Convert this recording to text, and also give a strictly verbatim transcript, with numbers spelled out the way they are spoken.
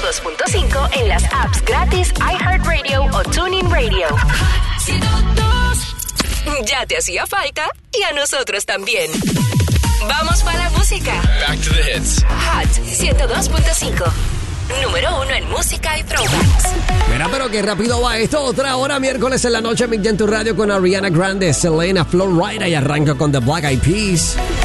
dos punto cinco en las apps gratis iHeartRadio o TuneIn Radio. Ya te hacía falta y a nosotros también. Vamos para la música. Back to the hits. Hot ciento dos punto cinco. Número uno en música y throwbacks. Mira, pero qué rápido va esto. Otra hora, miércoles en la noche, Mix en tu radio con Ariana Grande, Selena, Flo Rida y arranca con The Black Eyed Peas.